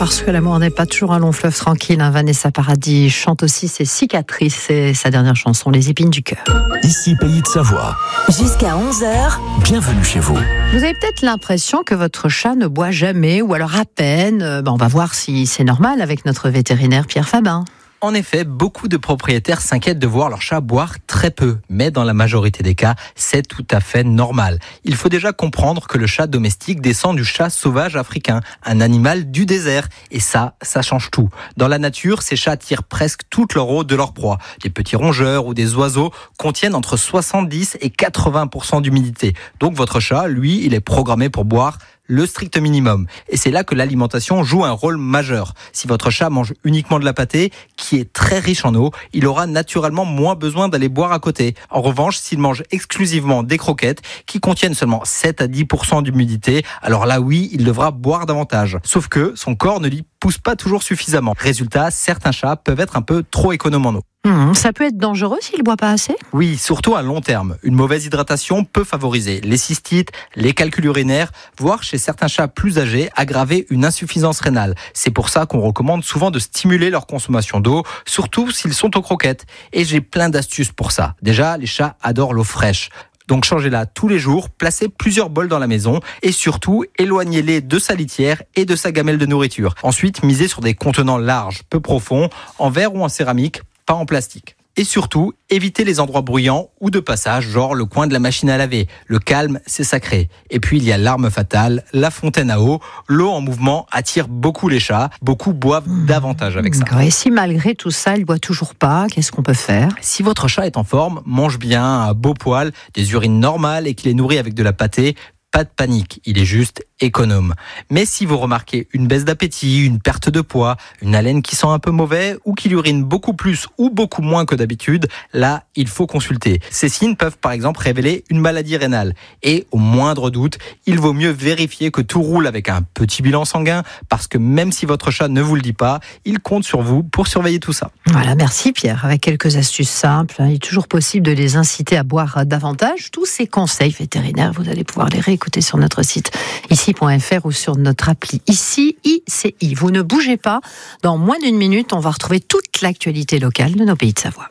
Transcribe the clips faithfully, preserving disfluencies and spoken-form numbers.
Parce que l'amour n'est pas toujours un long fleuve tranquille, hein. Vanessa Paradis chante aussi ses cicatrices, c'est sa dernière chanson, Les épines du cœur. Ici Pays de Savoie. Jusqu'à onze heures. Bienvenue chez vous. Vous avez peut-être l'impression que votre chat ne boit jamais, ou alors à peine. Ben, on va voir si c'est normal avec notre vétérinaire Pierre Fabin. En effet, beaucoup de propriétaires s'inquiètent de voir leur chat boire très peu. Mais dans la majorité des cas, c'est tout à fait normal. Il faut déjà comprendre que le chat domestique descend du chat sauvage africain, un animal du désert. Et ça, ça change tout. Dans la nature, ces chats tirent presque toute leur eau de leur proie. Des petits rongeurs ou des oiseaux contiennent entre soixante-dix et quatre-vingts pour cent d'humidité. Donc votre chat, lui, il est programmé pour boire le strict minimum. Et c'est là que l'alimentation joue un rôle majeur. Si votre chat mange uniquement de la pâtée, qui est très riche en eau, il aura naturellement moins besoin d'aller boire à côté. En revanche, s'il mange exclusivement des croquettes, qui contiennent seulement sept à dix pour cent d'humidité, alors là oui, il devra boire davantage. Sauf que son corps ne lui pousse pas toujours suffisamment. Résultat, certains chats peuvent être un peu trop économes en eau. Mmh, ça peut être dangereux s'il ne boit pas assez ? Oui, surtout à long terme. Une mauvaise hydratation peut favoriser les cystites, les calculs urinaires, voire chez certains chats plus âgés, aggraver une insuffisance rénale. C'est pour ça qu'on recommande souvent de stimuler leur consommation d'eau, surtout s'ils sont aux croquettes. Et j'ai plein d'astuces pour ça. Déjà, les chats adorent l'eau fraîche. Donc changez-la tous les jours, placez plusieurs bols dans la maison et surtout éloignez-les de sa litière et de sa gamelle de nourriture. Ensuite, misez sur des contenants larges, peu profonds, en verre ou en céramique, pas en plastique. Et surtout, évitez les endroits bruyants ou de passage, genre le coin de la machine à laver. Le calme, c'est sacré. Et puis il y a l'arme fatale, la fontaine à eau. L'eau en mouvement attire beaucoup les chats. Beaucoup boivent mmh. davantage avec ça. Et si malgré tout ça, il ne boit toujours pas, qu'est-ce qu'on peut faire ? Si votre chat est en forme, mange bien, un beau poil, des urines normales et qu'il est nourri avec de la pâtée, pas de panique, il est juste économe. Mais si vous remarquez une baisse d'appétit, une perte de poids, une haleine qui sent un peu mauvais ou qu'il urine beaucoup plus ou beaucoup moins que d'habitude, là, il faut consulter. Ces signes peuvent par exemple révéler une maladie rénale. Et au moindre doute, il vaut mieux vérifier que tout roule avec un petit bilan sanguin parce que même si votre chat ne vous le dit pas, il compte sur vous pour surveiller tout ça. Voilà, merci Pierre. Avec quelques astuces simples, il est toujours possible de les inciter à boire davantage. Tous ces conseils vétérinaires, vous allez pouvoir les réécouter sur notre site ici point f r ou sur notre appli Ici, I C I. Vous ne bougez pas. Dans moins d'une minute, on va retrouver toute l'actualité locale de nos pays de Savoie.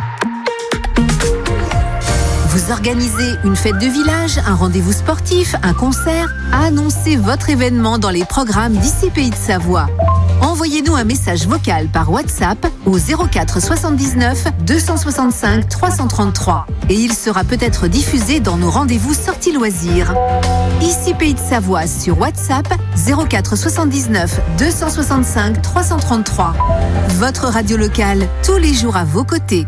Vous organisez une fête de village, un rendez-vous sportif, un concert ? Annoncez votre événement dans les programmes d'Ici Pays de Savoie. Envoyez-nous un message vocal par WhatsApp au zéro quatre soixante-dix-neuf deux cent soixante-cinq trois cent trente-trois et il sera peut-être diffusé dans nos rendez-vous sorties loisirs. Ici Pays de Savoie sur WhatsApp zéro quatre soixante-dix-neuf deux cent soixante-cinq trois cent trente-trois. Votre radio locale, tous les jours à vos côtés.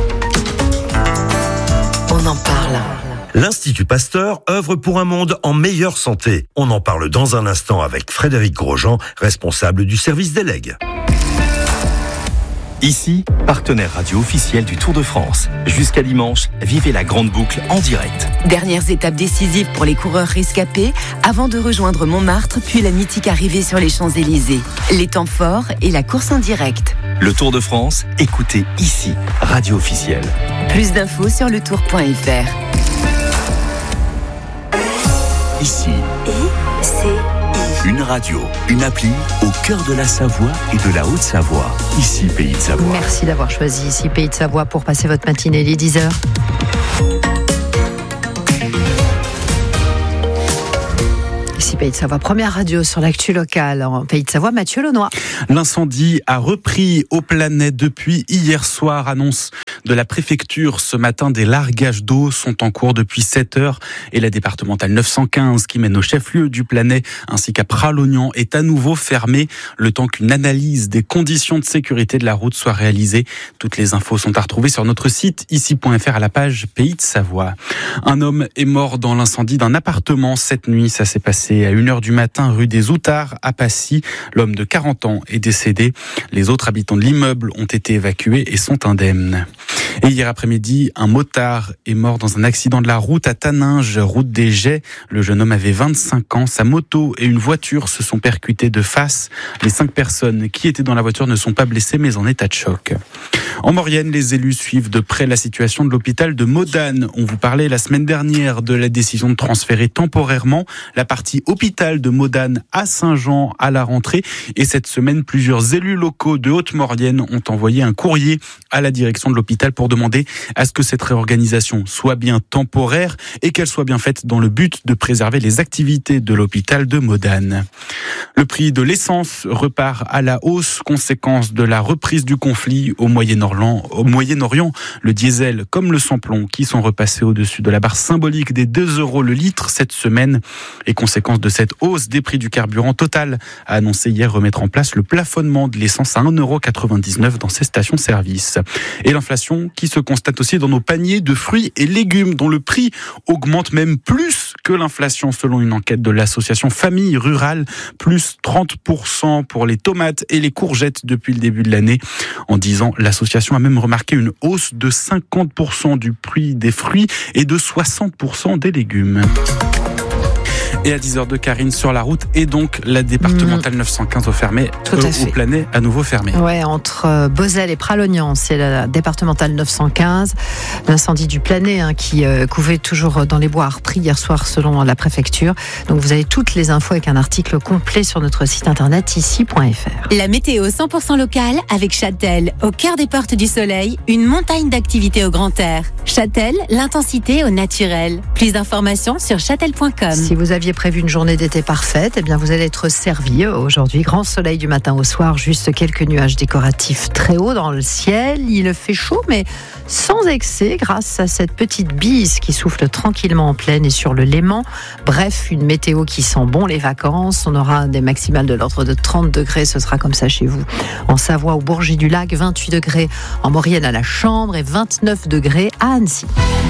On en parle. L'Institut Pasteur œuvre pour un monde en meilleure santé. On en parle dans un instant avec Frédéric Grosjean, responsable du service des legs. Ici, partenaire radio officiel du Tour de France. Jusqu'à dimanche, vivez la grande boucle en direct. Dernières étapes décisives pour les coureurs rescapés avant de rejoindre Montmartre, puis la mythique arrivée sur les Champs-Élysées. Les temps forts et la course en direct. Le Tour de France, écoutez ici, radio officielle. Plus d'infos sur le tour point f r. Ici, I C I. Une radio, une appli au cœur de la Savoie et de la Haute-Savoie. Ici, Pays de Savoie. Merci d'avoir choisi Ici Pays de Savoie pour passer votre matinée, les dix heures. Ici Pays de Savoie, première radio sur l'actu locale en Pays de Savoie, Mathieu Launois. L'incendie a repris au Planey depuis hier soir, annonce de la préfecture. Ce matin, des largages d'eau sont en cours depuis sept heures et la départementale neuf cent quinze qui mène au chef-lieu du Planey ainsi qu'à Pralognan est à nouveau fermée le temps qu'une analyse des conditions de sécurité de la route soit réalisée. Toutes les infos sont à retrouver sur notre site ici point f r à la page Pays de Savoie. Un homme est mort dans l'incendie d'un appartement cette nuit. Ça s'est passé à une heure du matin rue des Outards à Passy. L'homme de quarante ans est décédé. Les autres habitants de l'immeuble ont été évacués et sont indemnes. Et hier après-midi, un motard est mort dans un accident de la route à Taninges, route des Jets. Le jeune homme avait vingt-cinq ans. Sa moto et une voiture se sont percutées de face. Les cinq personnes qui étaient dans la voiture ne sont pas blessées, mais en état de choc. En Maurienne, les élus suivent de près la situation de l'hôpital de Modane. On vous parlait la semaine dernière de la décision de transférer temporairement la partie hôpital de Modane à Saint-Jean à la rentrée. Et cette semaine, plusieurs élus locaux de Haute-Maurienne ont envoyé un courrier à la direction de l'hôpital pour demander à ce que cette réorganisation soit bien temporaire et qu'elle soit bien faite dans le but de préserver les activités de l'hôpital de Modane. Le prix de l'essence repart à la hausse, conséquence de la reprise du conflit au Moyen-Orient. Au Moyen-Orient, le diesel comme le sans-plomb qui sont repassés au-dessus de la barre symbolique des deux euros le litre cette semaine. Et conséquence de cette hausse des prix du carburant, Total a annoncé hier remettre en place le plafonnement de l'essence à un euro quatre-vingt-dix-neuf dans ses stations-service. Et l'inflation qui se constate aussi dans nos paniers de fruits et légumes dont le prix augmente même plus que l'inflation selon une enquête de l'association Famille Rurale, plus trente pour cent pour les tomates et les courgettes depuis le début de l'année. En dix ans, l'association a même remarqué une hausse de cinquante pour cent du prix des fruits et de soixante pour cent des légumes. Et à dix heures de Karine sur la route, et donc la départementale mmh. neuf cent quinze au fermé, Tout à fait. au Planet à nouveau fermé. Ouais, entre euh, Beauzelle et Pralognan, c'est la départementale neuf cent quinze. L'incendie du Planet hein, qui euh, couvait toujours dans les bois a repris hier soir selon la préfecture. Donc vous avez toutes les infos avec un article complet sur notre site internet ici point f r. La météo cent pour cent locale avec Châtel, au cœur des portes du soleil, une montagne d'activités au grand air. Châtel, l'intensité au naturel. Plus d'informations sur châtel point com. Si vous aviez prévu une journée d'été parfaite, eh bien vous allez être servi aujourd'hui. Grand soleil du matin au soir, juste quelques nuages décoratifs très hauts dans le ciel. Il fait chaud, mais sans excès, grâce à cette petite bise qui souffle tranquillement en plaine et sur le Léman. Bref, une météo qui sent bon les vacances. On aura des maximales de l'ordre de trente degrés. Ce sera comme ça chez vous. En Savoie, au Bourget du Lac, vingt-huit degrés. En Maurienne, à la Chambre, et vingt-neuf degrés à Annecy.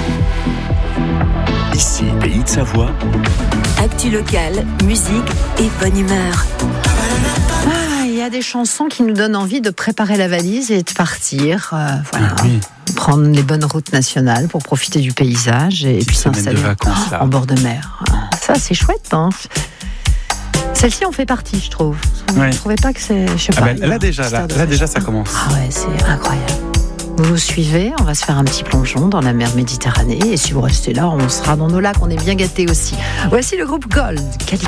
Ici, Pays de Savoie. Actu locale, musique et bonne humeur. Ah, il y a des chansons qui nous donnent envie de préparer la valise et de partir. Euh, voilà. Ah oui. Prendre les bonnes routes nationales pour profiter du paysage et, et puis s'installer vacances, en bord de mer. Ça, c'est chouette, hein. Celle-ci en fait partie, je trouve. Vous ne trouvez pas que c'est... Je sais ah pas. Ben, là, déjà, là, là déjà, ça commence. Ah ouais, c'est incroyable. Vous nous suivez, on va se faire un petit plongeon dans la mer Méditerranée. Et si vous restez là, on sera dans nos lacs, on est bien gâtés aussi. Voici le groupe Gold.